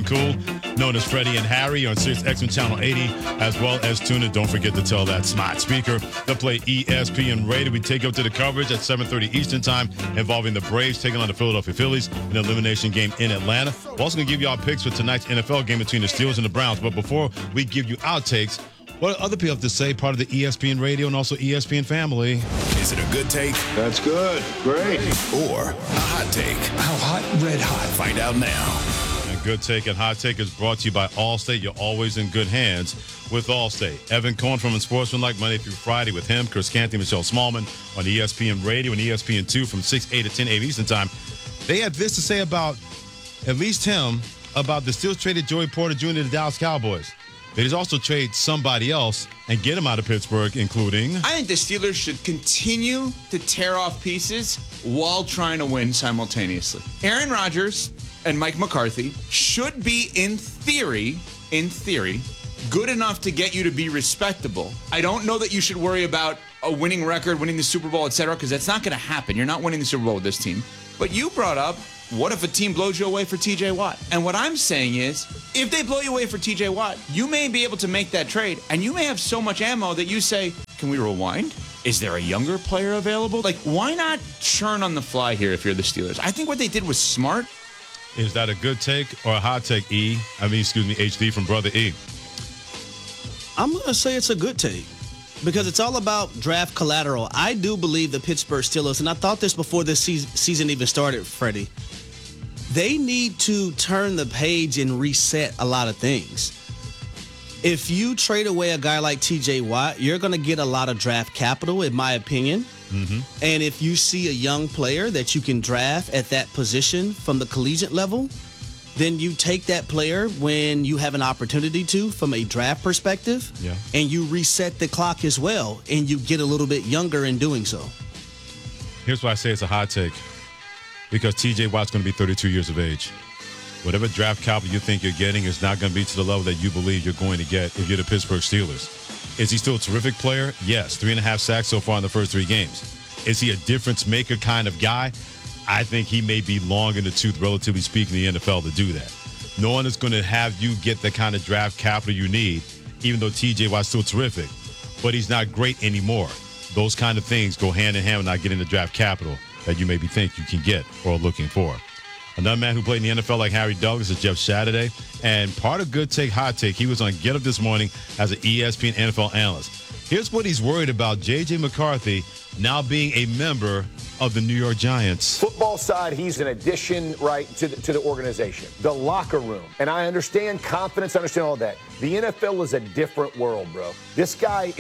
cool, known as Freddie and Harry on Sirius XM Channel 80, as well as tune in. Don't forget to tell that smart speaker to play ESPN Radio. We take up to the coverage at 7:30 Eastern Time involving the Braves taking on the Philadelphia Phillies in an elimination game in Atlanta. We're also going to give you our picks for tonight's NFL game between the Steelers and the Browns. But before we give you our takes, what do other people have to say, part of the ESPN Radio and also ESPN family? Is it a good take? That's good. Great. Or a hot take? How hot? Red hot. Find out now. And Good Take and Hot Take is brought to you by Allstate. You're always in good hands with Allstate. Evan Cohen from Unsportsmanlike, Monday through Friday with him, Chris Canty, Michelle Smallman on ESPN Radio and ESPN2 from 6, 8 to 10 a.m. Eastern Time. They had this to say about, at least him, about the Steelers traded Joey Porter Jr. to the Dallas Cowboys. They just also trade somebody else and get him out of Pittsburgh, including... I think the Steelers should continue to tear off pieces while trying to win simultaneously. Aaron Rodgers and Mike McCarthy should be, in theory, good enough to get you to be respectable. I don't know that you should worry about a winning record, winning the Super Bowl, etc., because that's not going to happen. You're not winning the Super Bowl with this team. But you brought up, what if a team blows you away for TJ Watt? And what I'm saying is, if they blow you away for TJ Watt, you may be able to make that trade, and you may have so much ammo that you say, can we rewind? Is there a younger player available? Like, why not churn on the fly here if you're the Steelers? I think what they did was smart. Is that a good take or a hot take, HD from Brother E? I'm going to say it's a good take because it's all about draft collateral. I do believe the Pittsburgh Steelers, and I thought this before this season even started, Freddie, they need to turn the page and reset a lot of things. If you trade away a guy like TJ Watt, you're going to get a lot of draft capital, in my opinion. Mm-hmm. And if you see a young player that you can draft at that position from the collegiate level, then you take that player when you have an opportunity to from a draft perspective, and you reset the clock as well, and you get a little bit younger in doing so. Here's why I say it's a hot take. Because TJ Watt's going to be 32 years of age. Whatever draft capital you think you're getting is not going to be to the level that you believe you're going to get if you're the Pittsburgh Steelers. Is he still a terrific player? Yes. 3.5 sacks so far in the first 3 games. Is he a difference maker kind of guy? I think he may be long in the tooth, relatively speaking, in the NFL to do that. No one is going to have you get the kind of draft capital you need, even though TJ Watt's still terrific. But he's not great anymore. Those kind of things go hand in hand with not getting the draft capital that you maybe think you can get or are looking for. Another man who played in the NFL like Harry Douglas is Jeff Saturday. And part of Good Take, Hot Take, he was on Get Up this morning as an ESPN NFL analyst. Here's what he's worried about J.J. McCarthy now being a member of the New York Giants. Football side, he's an addition, right, to the organization. The locker room. And I understand confidence, I understand all that. The NFL is a different world, bro. This guy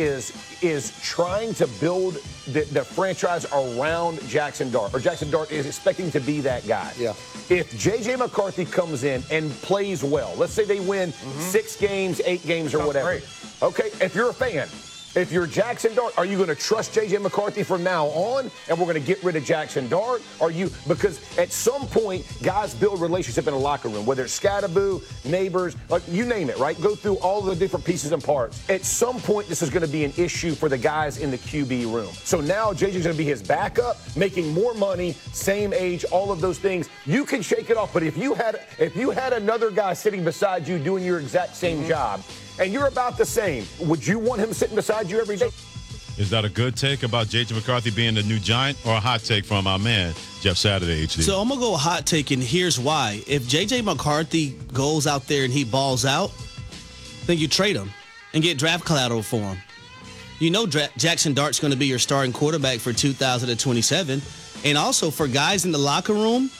is trying to build the franchise around Jackson Dart. Or Jackson Dart is expecting to be that guy. Yeah. If J.J. McCarthy comes in and plays well, let's say they win 6 games, 8 games, or whatever. Great. Okay, if you're a fan, if you're Jackson Dart, are you going to trust J.J. McCarthy from now on, and we're going to get rid of Jackson Dart? Because at some point, guys build relationship in a locker room, whether it's Scatterboo, neighbors, like you name it, right? Go through all the different pieces and parts. At some point, this is going to be an issue for the guys in the QB room. So now J.J.'s going to be his backup, making more money, same age, all of those things. You can shake it off, but if you had another guy sitting beside you doing your exact same job, and you're about the same, would you want him sitting beside you every day? Is that a good take about J.J. McCarthy being the new Giant or a hot take from our man, Jeff Saturday, HD? So I'm going to go a hot take, and here's why. If J.J. McCarthy goes out there and he balls out, then you trade him and get draft collateral for him. You know Jackson Dart's going to be your starting quarterback for 2027. And also for guys in the locker room,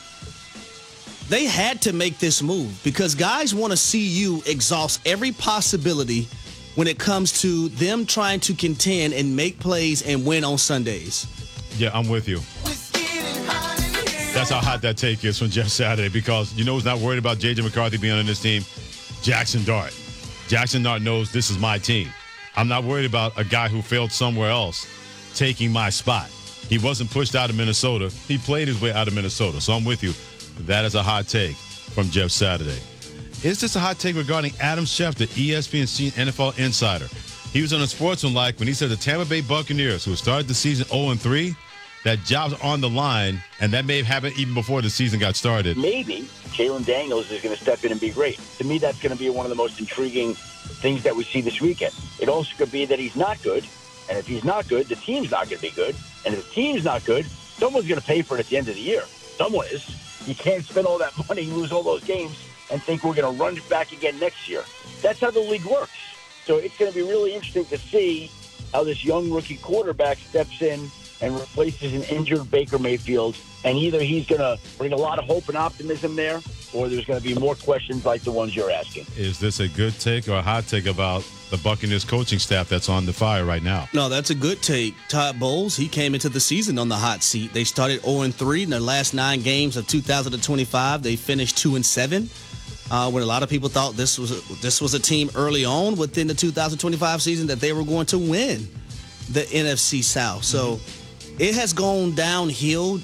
they had to make this move because guys want to see you exhaust every possibility when it comes to them trying to contend and make plays and win on Sundays. Yeah, I'm with you. That's how hot that take is from Jeff Saturday because you know who's not worried about J.J. McCarthy being on this team? Jackson Dart. Jackson Dart knows this is my team. I'm not worried about a guy who failed somewhere else taking my spot. He wasn't pushed out of Minnesota. He played his way out of Minnesota. So I'm with you. That is a hot take from Jeff Saturday. Is this a hot take regarding Adam Schefter, ESPN NFL insider? He was on a Sportsmanlike when he said the Tampa Bay Buccaneers, who started the season 0-3, that job's on the line, and that may have happened even before the season got started. Maybe Jalen Daniels is going to step in and be great. To me, that's going to be one of the most intriguing things that we see this weekend. It also could be that he's not good, and if he's not good, the team's not going to be good. And if the team's not good, someone's going to pay for it at the end of the year. Someone is. You can't spend all that money, lose all those games, and think we're going to run it back again next year. That's how the league works. So it's going to be really interesting to see how this young rookie quarterback steps in and replaces an injured Baker Mayfield. And either he's going to bring a lot of hope and optimism there, or there's going to be more questions like the ones you're asking. Is this a good take or a hot take about the Buccaneers coaching staff that's on the fire right now? No, that's a good take. Todd Bowles, he came into the season on the hot seat. They started 0-3 in their last 9 games of 2025. They finished 2-7. When a lot of people thought this was a team early on within the 2025 season that they were going to win the NFC South. So it has gone downhill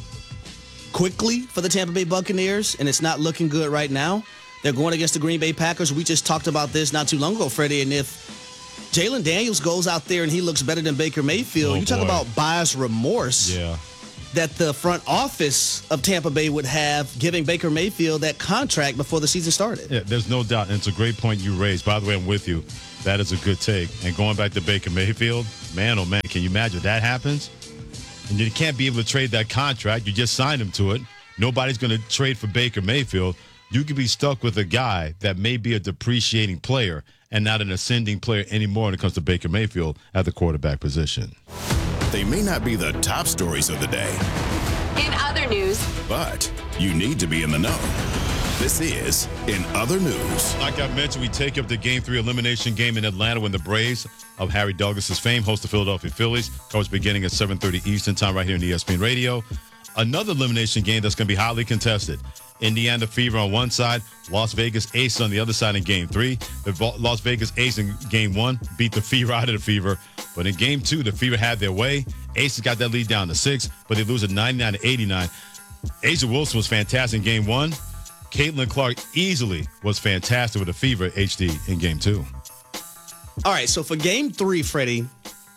quickly for the Tampa Bay Buccaneers, and it's not looking good right now. They're going against the Green Bay Packers. We just talked about this not too long ago, Freddie, and if Jalen Daniels goes out there and he looks better than Baker Mayfield, you talk about buyer's remorse. Yeah. That the front office of Tampa Bay would have giving Baker Mayfield that contract before the season started. Yeah, there's no doubt, and it's a great point you raised. By the way, I'm with you. That is a good take. And going back to Baker Mayfield, man, oh man, can you imagine that happens? And you can't be able to trade that contract. You just signed him to it. Nobody's going to trade for Baker Mayfield. You could be stuck with a guy that may be a depreciating player and not an ascending player anymore when it comes to Baker Mayfield at the quarterback position. They may not be the top stories of the day. In other news, But you need to be in the know. This is In Other News. Like I mentioned, we take up the Game 3 elimination game in Atlanta when the Braves of Harry Douglas' fame host the Philadelphia Phillies. Coverage beginning at 7:30 Eastern Time right here on ESPN Radio. Another elimination game that's going to be highly contested. Indiana Fever on one side, Las Vegas Aces on the other side in Game 3. The Las Vegas Aces in Game 1 beat the Fever out of the Fever. But in Game 2, the Fever had their way. Aces got that lead down to 6, but they lose at 99-89. A'ja Wilson was fantastic in Game 1. Caitlin Clark easily was fantastic with the Fever HD in Game 2. All right, so for Game 3, Freddie,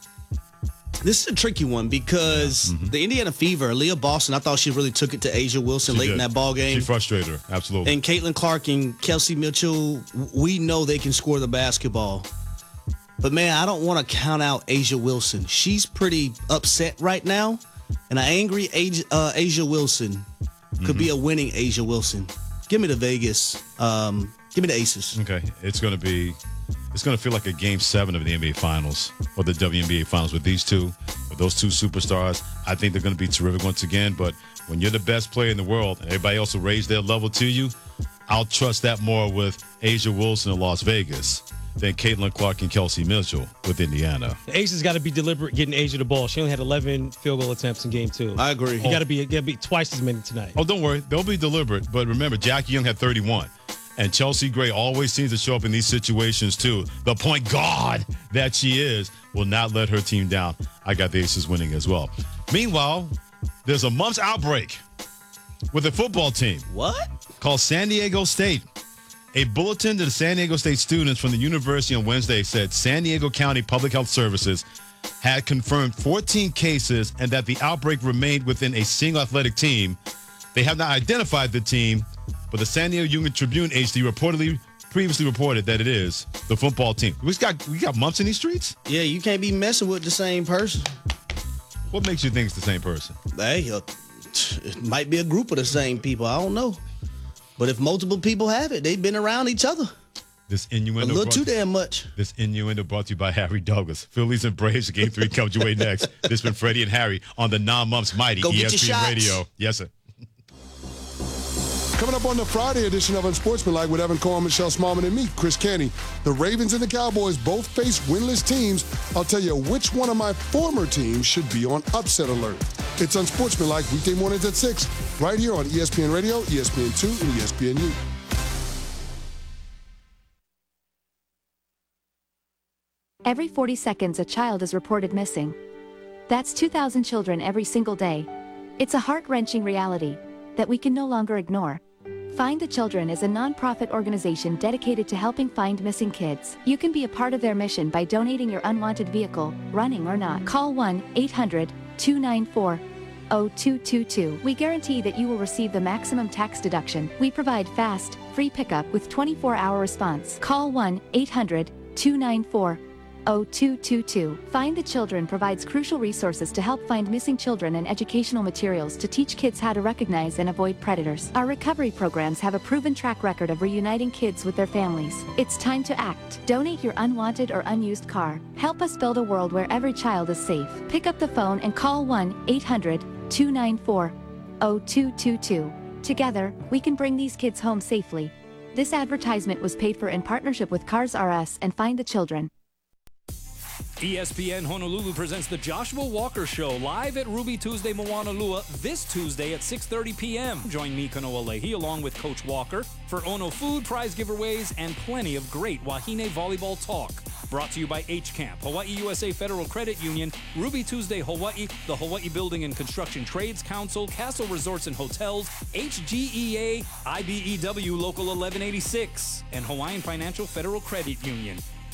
this is a tricky one because the Indiana Fever, Leah Boston, I thought she really took it to A'ja Wilson late in that ball game. She frustrated her, absolutely. And Caitlin Clark and Kelsey Mitchell, we know they can score the basketball. But, man, I don't want to count out A'ja Wilson. She's pretty upset right now. And an angry A'ja Wilson could be a winning A'ja Wilson. Give me the Vegas. Give me the Aces. Okay, it's going to feel like a Game 7 of the NBA Finals or the WNBA Finals with these two, with those two superstars. I think they're going to be terrific once again. But when you're the best player in the world and everybody else will raise their level to you, I'll trust that more with A'ja Wilson in Las Vegas than Caitlin Clark and Kelsey Mitchell with Indiana. The Aces got to be deliberate getting A'ja the ball. She only had 11 field goal attempts in Game 2. I agree. You got to be twice as many tonight. Oh, don't worry. They'll be deliberate. But remember, Jackie Young had 31. And Chelsea Gray always seems to show up in these situations, too. The point guard that she is will not let her team down. I got the Aces winning as well. Meanwhile, there's a mumps outbreak with a football team. What? Called San Diego State. A bulletin to the San Diego State students from the university on Wednesday said San Diego County Public Health Services had confirmed 14 cases and that the outbreak remained within a single athletic team. They have not identified the team, but the San Diego Union Tribune HD previously reported that it is the football team. We got mumps in these streets? Yeah, you can't be messing with the same person. What makes you think it's the same person? Hey, it might be a group of the same people. I don't know. But if multiple people have it, they've been around each other. This innuendo a little too damn much. This innuendo brought to you by Harry Douglas. Phillies and Braves, Game 3 comes your way next. This has been Freddie and Harry on the non-mumps mighty Go get your ESPN shots. Radio. Yes, sir. Coming up on the Friday edition of Unsportsmanlike with Evan Cohen, Michelle Smallman, and me, Chris Kenny. The Ravens and the Cowboys both face winless teams. I'll tell you which one of my former teams should be on upset alert. It's Unsportsmanlike weekday mornings at 6, right here on ESPN Radio, ESPN2, and ESPNU. Every 40 seconds, a child is reported missing. That's 2,000 children every single day. It's a heart-wrenching reality that we can no longer ignore. Find the Children is a non-profit organization dedicated to helping find missing kids. You can be a part of their mission by donating your unwanted vehicle, running or not. Call 1-800-294-4241 0222. We guarantee that you will receive the maximum tax deduction. We provide fast, free pickup with 24-hour response. Call 1-800-294-0222. Find the Children provides crucial resources to help find missing children and educational materials to teach kids how to recognize and avoid predators. Our recovery programs have a proven track record of reuniting kids with their families. It's time to act. Donate your unwanted or unused car. Help us build a world where every child is safe. Pick up the phone and call 1-800-294-0222. Together, we can bring these kids home safely. This advertisement was paid for in partnership with Cars R Us and Find the Children. ESPN Honolulu presents the Joshua Walker Show live at Ruby Tuesday Moanalua this Tuesday at 6:30 p.m. Join me, Kanoa Leahy, along with Coach Walker for Ono food, prize giveaways, and plenty of great Wahine volleyball talk. Brought to you by HCamp, Hawaii USA Federal Credit Union, Ruby Tuesday Hawaii, the Hawaii Building and Construction Trades Council, Castle Resorts and Hotels, HGEA, IBEW Local 1186, and Hawaiian Financial Federal Credit Union.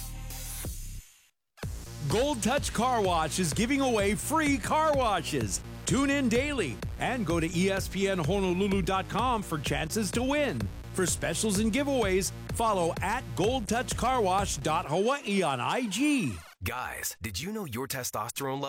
Gold Touch Car Wash is giving away free car washes. Tune in daily and go to ESPNHonolulu.com for chances to win. For specials and giveaways, follow at goldtouchcarwash.hawaii on IG. Guys, did you know your testosterone level